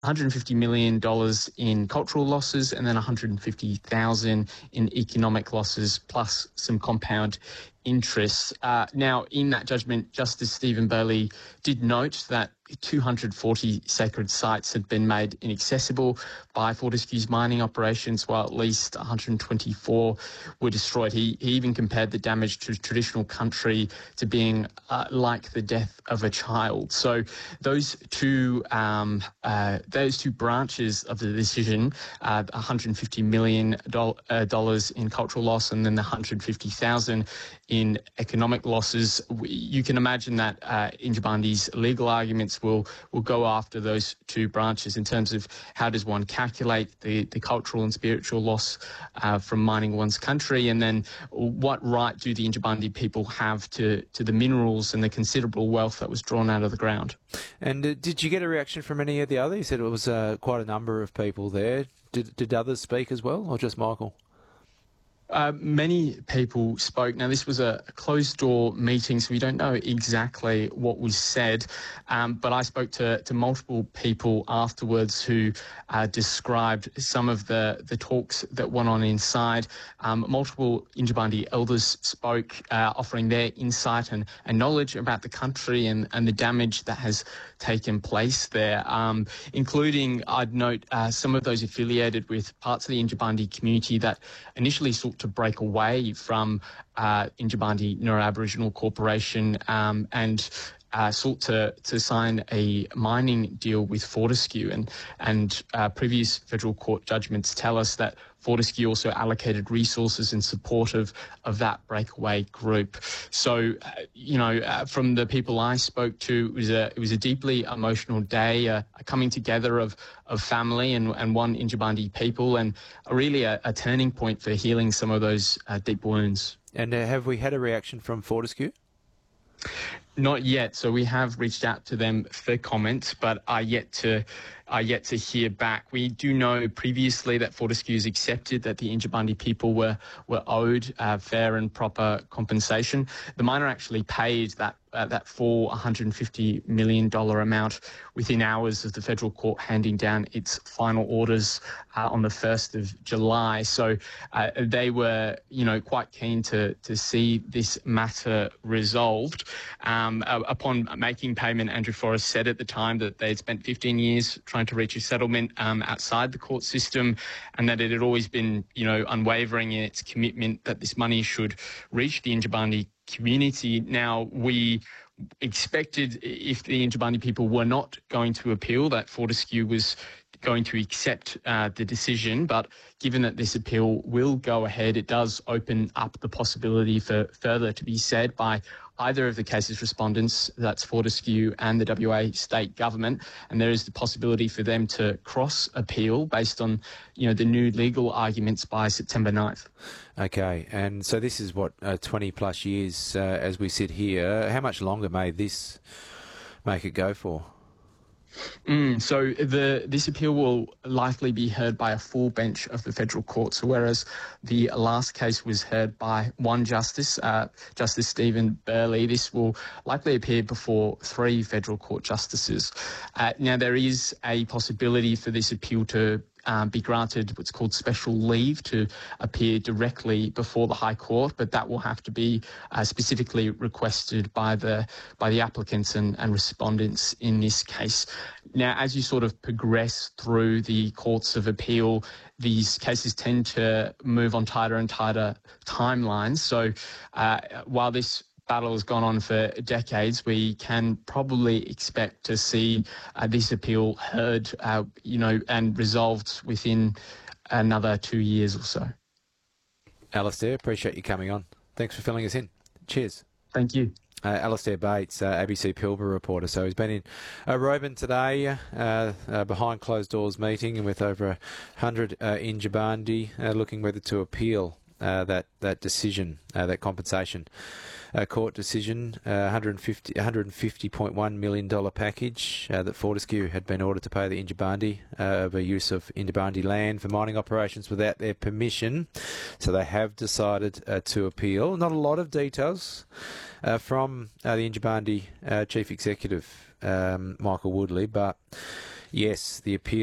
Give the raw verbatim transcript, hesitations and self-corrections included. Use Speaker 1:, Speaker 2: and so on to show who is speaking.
Speaker 1: hundred fifty million dollars in cultural losses and then one hundred fifty thousand dollars in economic losses, plus some compound interests. Uh, now, in that judgment, Justice Stephen Burley did note that two hundred forty sacred sites had been made inaccessible by Fortescue's mining operations, while at least one hundred twenty-four were destroyed. He, he even compared the damage to traditional country to being uh, like the death of a child. So those two um, uh, those two branches of the decision, uh, one hundred fifty million dollars in cultural loss and then the one hundred fifty thousand dollars in economic losses, you can imagine that uh, Injabandi's legal arguments will will go after those two branches in terms of how does one calculate the, the cultural and spiritual loss uh, from mining one's country, and then what right do the Injabandi people have to, to the minerals and the considerable wealth that was drawn out of the ground.
Speaker 2: And uh, did you get a reaction from any of the others? You said it was uh, quite a number of people there. Did, did others speak as well, or just Michael?
Speaker 1: Uh, many people spoke. Now, this was a closed-door meeting, so we don't know exactly what was said, um, but I spoke to, to multiple people afterwards who uh, described some of the, the talks that went on inside. Um, multiple Injabandi elders spoke, uh, offering their insight and, and knowledge about the country and, and the damage that has taken place there, um, including, I'd note, uh, some of those affiliated with parts of the Injabandi community that initially sought to break away from uh, Injabandi Neuro-Aboriginal Corporation um, and uh, sought to, to sign a mining deal with Fortescue. And, and uh, previous federal court judgments tell us that Fortescue also allocated resources in support of, of that breakaway group. So, uh, you know, uh, from the people I spoke to, it was a, it was a deeply emotional day, uh, a coming together of, of family and, and one Injabandi people, and really a, a turning point for healing some of those uh, deep wounds.
Speaker 2: And uh, have we had a reaction from Fortescue?
Speaker 1: Not yet. So we have reached out to them for comment, but are yet to are yet to hear back. We do know previously that Fortescue's accepted that the Injabandi people were were owed uh, fair and proper compensation. The miner actually paid that uh, that full one hundred fifty million dollars amount within hours of the federal court handing down its final orders uh, on the first of July. So uh, they were, you know, quite keen to to see this matter resolved. Um, uh, upon making payment, Andrew Forrest said at the time that they'd spent fifteen years trying to reach a settlement um, outside the court system, and that it had always been, you know, unwavering in its commitment that this money should reach the Injabandi community. Now, we expected, if the Injabandi people were not going to appeal, that Fortescue was going to accept uh, the decision, but given that this appeal will go ahead, it does open up the possibility for further to be said by either of the case's respondents, that's Fortescue and the W A state government, and there is the possibility for them to cross appeal based on, you know, the new legal arguments by September ninth.
Speaker 2: Okay, and so this is what, uh, twenty plus years uh, as we sit here. How much longer may this make it go for?
Speaker 1: Mm, so the this appeal will likely be heard by a full bench of the federal court. So whereas the last case was heard by one justice, uh, Justice Stephen Burley, this will likely appear before three federal court justices. Uh, now, there is a possibility for this appeal to Um, be granted what's called special leave to appear directly before the High Court, but that will have to be uh, specifically requested by the by the applicants and, and respondents in this case. Now, as you sort of progress through the courts of appeal, these cases tend to move on tighter and tighter timelines. So uh, while this battle has gone on for decades, we can probably expect to see uh, this appeal heard, uh, you know, and resolved within another two years or so.
Speaker 2: Alastair, appreciate you coming on. Thanks for filling us in. Cheers.
Speaker 1: Thank you.
Speaker 2: Uh, Alastair Bates, uh, A B C Pilbara reporter. So he's been in uh, Roban today, uh, uh, behind closed doors meeting, and with over a hundred uh, Injabandi uh, looking whether to appeal uh, that that decision, uh, that compensation. Uh, court decision, uh, one hundred fifty, one hundred fifty point one million dollars package uh, that Fortescue had been ordered to pay the Injabandi uh, over use of Injabandi land for mining operations without their permission. So they have decided uh, to appeal. Not a lot of details uh, from uh, the Injabandi uh, Chief Executive, um, Michael Woodley, but Yes, the appeal.